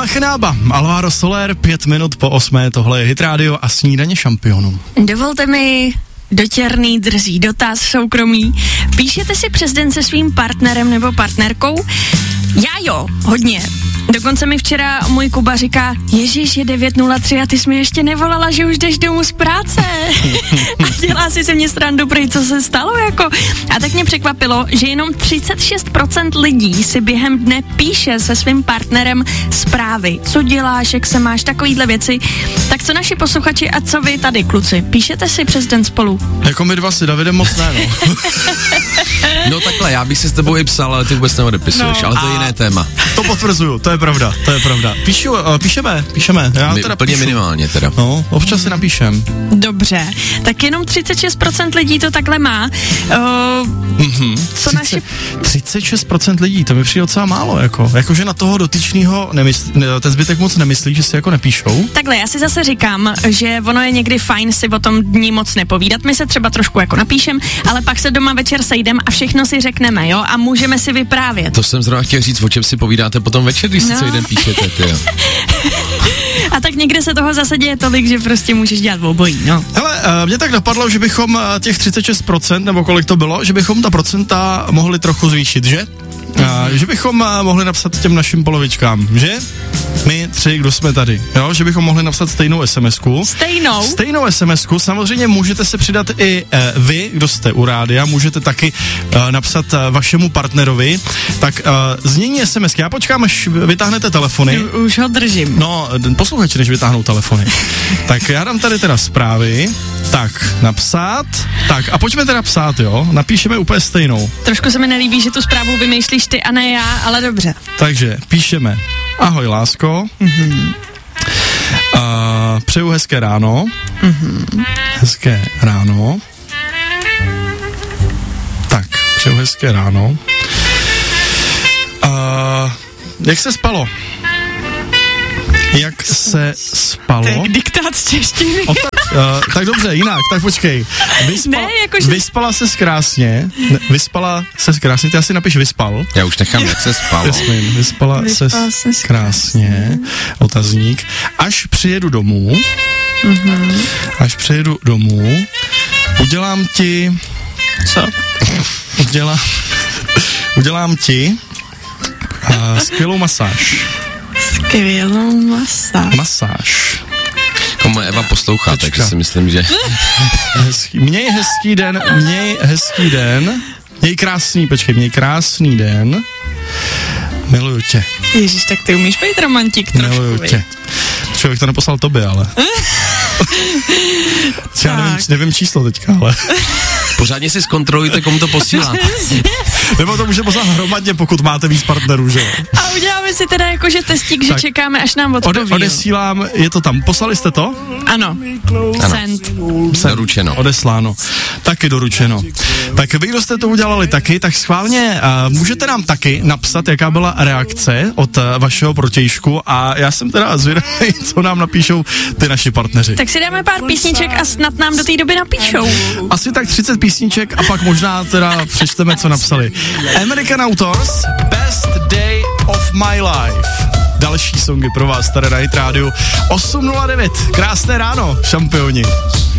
Bachenába, Alvaro Soler, 5 minut po 8, tohle je Hit Radio a snídaně šampionů. Dovolte mi dotěrný drzý dotaz soukromý. Píšete si přes den se svým partnerem nebo partnerkou? Já jo, hodně. Dokonce mi včera můj Kuba říká, Ježíš, je 9:03 a ty jsi mi ještě nevolala, že už jdeš domů z práce. A dělá si se mě srandu, prej, co se stalo, jako. A tak mě překvapilo, že jenom 36% lidí si během dne píše se svým partnerem zprávy. Co děláš, jak se máš, takovýhle věci. Tak co naši posluchači a co vy tady, kluci? Píšete si přes den spolu? Jako my dva si Davidem moc ne, no. No takhle, já bych si s tebou i psal, ale ty vůbec neodepisuješ, ale to je jiné téma. To potvrzuju, to je pravda. Píšeme. Já My teda úplně píšu. minimálně teda. No, občas si napíšem. Dobře, tak jenom 36% lidí to takhle má. Co naši... 36% lidí, to mi přijde docela málo, jakože na toho dotyčného ten zbytek moc nemyslí, že si jako nepíšou. Takhle, já si zase říkám, že ono je někdy fajn si o tom dní moc nepovídat. My se třeba trošku jako napíšem, ale pak se doma večer sejdem a všechno si řekneme, jo, a můžeme si vyprávět. To jsem zrovna chtěl říct, o čem si povídáte potom večer, když si celý den píšete, tyjo. A tak někde se toho zase děje tolik, že prostě můžeš dělat obojí, no. Hele, mě tak napadlo, že bychom těch 36%, nebo kolik to bylo, že bychom ta procenta mohli trochu zvýšit, že? Že bychom mohli napsat těm našim polovičkám, že? My 3, kdo jsme tady, jo? Že bychom mohli napsat stejnou SMS-ku. Stejnou SMS-ku, samozřejmě můžete se přidat i vy, kdo jste u rádia, můžete taky napsat vašemu partnerovi, tak znění SMS-ky, já počkám, až vytáhnete telefony. Už ho držím. No, posluchači, než vytáhnou telefony. Tak já dám tady teda zprávy, tak napsat, tak a pojďme teda psát, jo? Napíšeme úplně stejnou. Trošku se mi nelíbí, že tu zprávu vymýšlíš ty a ne já, ale dobře. Takže píšeme, ahoj lásko, přeju hezké ráno, hezké ráno, tak, přeju hezké ráno, jak se spalo? Jak se spalo? Tak diktát z češtiny. Tak dobře, jinak, tak počkej. Vyspala ses krásně. Vyspala ses krásně, ty asi napiš vyspal. Já už nechám, jak se spalo. Jasmin, vyspala ses krásně. Otazník. Až přijedu domů, udělám ti... Co? Udělám ti skvělou masáž. Masáž. Komu Eva poslouchá, takže si myslím, že... Měj hezký den. Měj krásný den. Miluju tě. Ježiš, tak ty umíš být romantik trošku. Miluju tě. Třeba bych to neposlal tobě, ale... Já nevím číslo teďka, ale... Pořádně si zkontrolujte, komu to posíláte. Nebo to může poslat hromadně, pokud máte víc partnerů, že jo? A uděláme si teda jakože testík, že čekáme, až nám odpoví. Odesílám, je to tam. Poslali jste to? Ano. Send. Doručeno. Odesláno. Taky doručeno. Tak vy, kdo jste to udělali taky, tak schválně můžete nám taky napsat, jaká byla reakce od vašeho protějšku a já jsem teda zvědavý, co nám napíšou ty naši partneři. Tak si dáme pár písniček a snad nám do té doby napíšou. Asi tak 30 písniček a pak možná teda přečteme, co napsali. American Authors, Best Day of My Life. Další songy pro vás tady na Hit Radio 8:09. Krásné ráno, šampioni.